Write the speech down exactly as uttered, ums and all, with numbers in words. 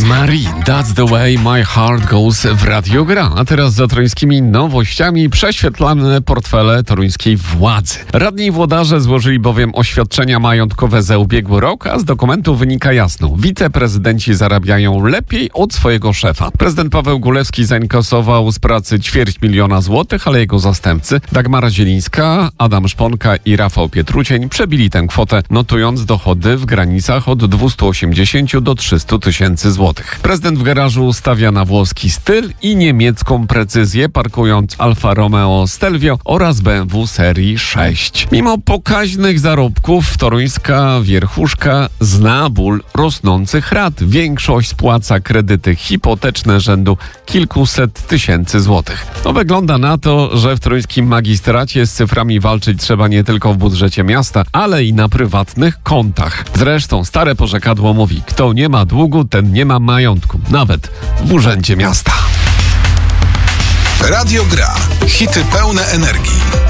Marie, That's the way my heart goes w Radio Gra. A teraz za toruńskimi nowościami prześwietlane portfele toruńskiej władzy. Radni i włodarze złożyli bowiem oświadczenia majątkowe za ubiegły rok, a z dokumentu wynika jasno: wiceprezydenci zarabiają lepiej od swojego szefa. Prezydent Paweł Gulewski zainkasował z pracy ćwierć miliona złotych, ale jego zastępcy Dagmara Zielińska, Adam Szponka i Rafał Pietrucień przebili tę kwotę, notując dochody w granicach od dwieście osiemdziesiąt do trzystu tysięcy złotych. Prezydent w garażu stawia na włoski styl i niemiecką precyzję, parkując Alfa Romeo Stelvio oraz B M W serii sześć. Mimo pokaźnych zarobków toruńska wierchuszka zna ból rosnących rat. Większość spłaca kredyty hipoteczne rzędu kilkuset tysięcy złotych. To wygląda na to, że w toruńskim magistracie z cyframi walczyć trzeba nie tylko w budżecie miasta, ale i na prywatnych kontach. Zresztą stare porzekadło mówi: kto nie ma długu, ten nie ma majątku, nawet w urzędzie miasta. Radio Gra. Hity pełne energii.